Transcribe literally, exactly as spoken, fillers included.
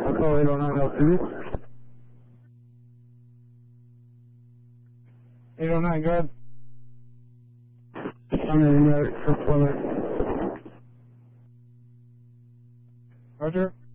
Echo eight oh nine oh two. eight oh nine, go ahead. I'm in the first one. Roger.